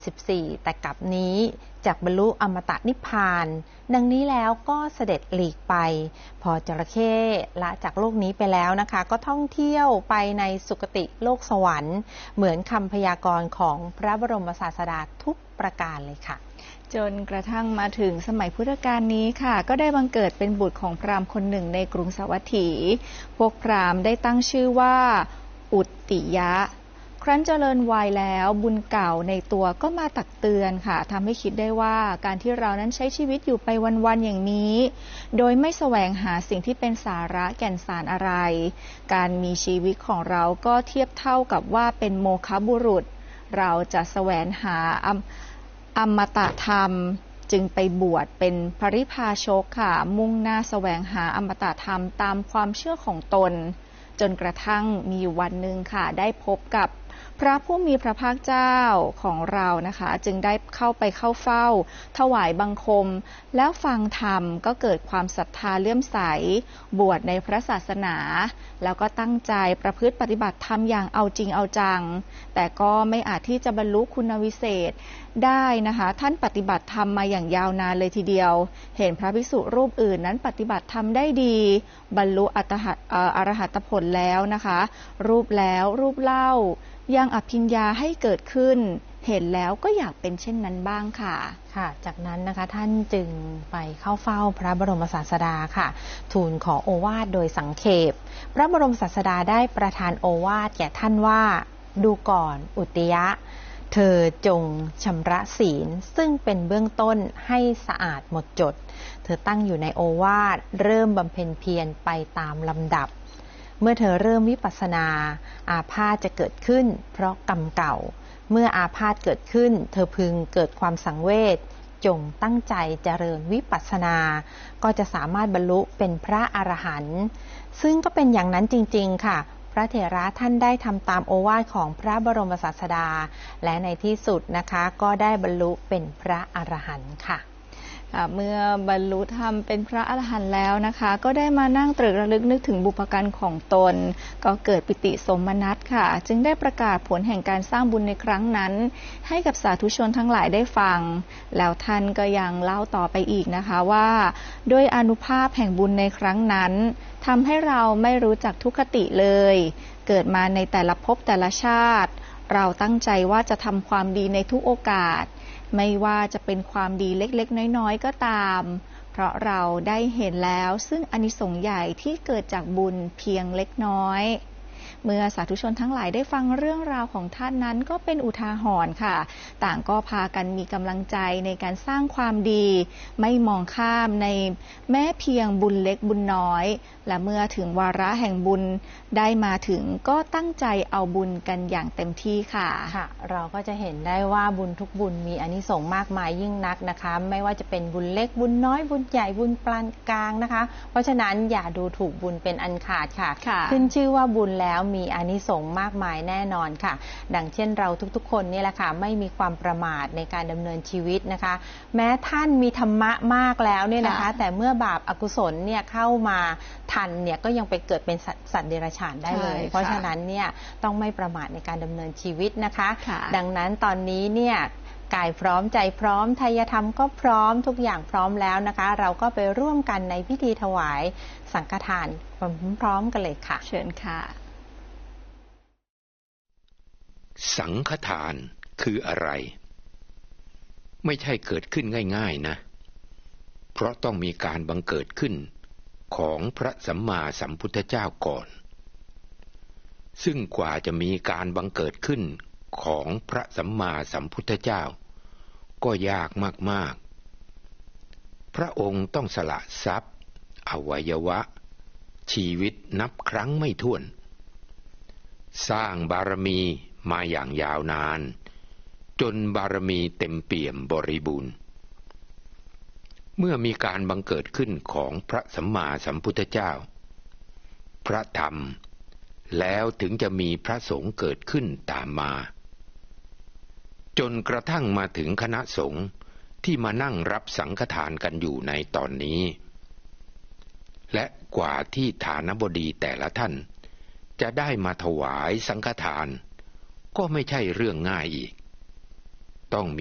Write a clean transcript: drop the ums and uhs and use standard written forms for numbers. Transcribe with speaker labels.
Speaker 1: 14แต่กลับนี้จากบรรลุอมตะนิพพานดังนี้แล้วก็เสด็จหลีกไปพอจระเข้ละจากโลกนี้ไปแล้วนะคะก็ท่องเที่ยวไปในสุคติโลกสวรรค์เหมือนคำพยากรณ์ของพระบรมศาสดาทุกประการเลยค่ะ
Speaker 2: จนกระทั่งมาถึงสมัยพุทธกาลนี้ค่ะก็ได้บังเกิดเป็นบุตรของพราหมณ์คนหนึ่งในกรุงสาวัตถีพวกพราหมณ์ได้ตั้งชื่อว่าอุตติยะครั้นเจริญวัยแล้วบุญเก่าในตัวก็มาตักเตือนค่ะทำให้คิดได้ว่าการที่เรานั้นใช้ชีวิตอยู่ไปวันๆอย่างนี้โดยไม่แสวงหาสิ่งที่เป็นสาระแก่นสารอะไรการมีชีวิตของเราก็เทียบเท่ากับว่าเป็นโมฆะบุรุษเราจะแสวงหาอมตะธรรมจึงไปบวชเป็นปริพาชกค่ะมุ่งหน้าแสวงหาอมตะธรรมตามความเชื่อของตนจนกระทั่งมีวันหนึ่งค่ะได้พบกับพระผู้มีพระภาคเจ้าของเรานะคะจึงได้เข้าไปเข้าเฝ้าถวายบังคมแล้วฟังธรรมก็เกิดความศรัทธาเลื่อมใสบวชในพระศาสนาแล้วก็ตั้งใจประพฤติปฏิบัติธรรมอย่างเอาจริงเอาจังแต่ก็ไม่อาจที่จะบรรลุคุณวิเศษได้นะคะท่านปฏิบัติธรรมมาอย่างยาวนานเลยทีเดียวเห็นพระภิกษุรูปอื่นนั้นปฏิบัติธรรมได้ดีบรรลุอรหัตผลแล้วนะคะรูปแล้วรูปเล่ายังอภิญญาให้เกิดขึ้นเห็นแล้วก็อยากเป็นเช่นนั้นบ้างค่ะ
Speaker 1: ค่ะจากนั้นนะคะท่านจึงไปเข้าเฝ้าพระบรมศาสดาค่ะทูลขอโอวาทโดยสังเขปพระบรมศาสดาได้ประทานโอวาทแก่ท่านว่าดูก่อนอุตติยะเธอจงชำระศีลซึ่งเป็นเบื้องต้นให้สะอาดหมดจดเธอตั้งอยู่ในโอวาทเริ่มบำเพ็ญเพียรไปตามลำดับเมื่อเธอเริ่มวิปัสสนาอาพาธจะเกิดขึ้นเพราะกรรมเก่าเมื่ออาพาธเกิดขึ้นเธอพึงเกิดความสังเวชจงตั้งใจเจริญวิปัสสนาก็จะสามารถบรรลุเป็นพระอรหันต์ซึ่งก็เป็นอย่างนั้นจริงๆค่ะพระเถระท่านได้ทำตามโอวาทของพระบรมศาสดาและในที่สุดนะคะก็ได้บรรลุเป็นพระอรหันต์ค่ะ
Speaker 2: เมื่อบรรลุธรรมเป็นพระอรหันต์แล้วนะคะก็ได้มานั่งตรึกระลึกนึกถึงบุพการของตนก็เกิดปิติสมนัสค่ะจึงได้ประกาศผลแห่งการสร้างบุญในครั้งนั้นให้กับสาธุชนทั้งหลายได้ฟังแล้วท่านก็ยังเล่าต่อไปอีกนะคะว่าโดยอานุภาพแห่งบุญในครั้งนั้นทำให้เราไม่รู้จักทุกขติเลยเกิดมาในแต่ละภพแต่ละชาติเราตั้งใจว่าจะทำความดีในทุกโอกาสไม่ว่าจะเป็นความดีเล็กๆน้อยๆก็ตามเพราะเราได้เห็นแล้วซึ่งอานิสงส์ใหญ่ที่เกิดจากบุญเพียงเล็กน้อยเมื่อสาธุชนทั้งหลายได้ฟังเรื่องราวของท่านนั้นก็เป็นอุทาหรณ์ค่ะต่างก็พากันมีกำลังใจในการสร้างความดีไม่มองข้ามในแม้เพียงบุญเล็กบุญน้อยและเมื่อถึงวาระแห่งบุญได้มาถึงก็ตั้งใจเอาบุญกันอย่างเต็มที่ค่ะ
Speaker 1: ค่ะเราก็จะเห็นได้ว่าบุญทุกบุญมีอานิสงส์มากมายยิ่งนักนะคะไม่ว่าจะเป็นบุญเล็กบุญน้อยบุญใหญ่บุญปานกลางนะคะเพราะฉะนั้นอย่าดูถูกบุญเป็นอันขาดค่ะขึ้นชื่อว่าบุญแล้วมีอานิสงส์มากมายแน่นอนค่ะดังเช่นเราทุกๆคนนี่แหละค่ะไม่มีความประมาทในการดำเนินชีวิตนะคะแม้ท่านมีธรรมะมากแล้วเนี่ยนะคะแต่เมื่อบาปอกุศลเนี่ยเข้ามาทันเนี่ยก็ยังไปเกิดเป็นสัตว์เดรัจฉานได้เลยเพราะฉะนั้นเนี่ยต้องไม่ประมาทในการดำเนินชีวิตนะคะดังนั้นตอนนี้เนี่ยกายพร้อมใจพร้อมไทยธรรมก็พร้อมทุกอย่างพร้อมแล้วนะคะเราก็ไปร่วมกันในพิธีถวายสังฆทานพร้อมกันเลยค่ะ
Speaker 2: เชิญค่ะ
Speaker 3: สังฆทานคืออะไรไม่ใช่เกิดขึ้นง่ายๆนะเพราะต้องมีการบังเกิดขึ้นของพระสัมมาสัมพุทธเจ้าก่อนซึ่งกว่าจะมีการบังเกิดขึ้นของพระสัมมาสัมพุทธเจ้าก็ยากมากๆพระองค์ต้องสละทรัพย์อวัยวะชีวิตนับครั้งไม่ถ้วนสร้างบารมีมาอย่างยาวนานจนบารมีเต็มเปี่ยมบริบูรณ์เมื่อมีการบังเกิดขึ้นของพระสัมมาสัมพุทธเจ้าพระธรรมแล้วถึงจะมีพระสงฆ์เกิดขึ้นตามมาจนกระทั่งมาถึงคณะสงฆ์ที่มานั่งรับสังฆทานกันอยู่ในตอนนี้และกว่าที่ฐานบดีแต่ละท่านจะได้มาถวายสังฆทานก็ไม่ใช่เรื่องง่ายอีกต้อง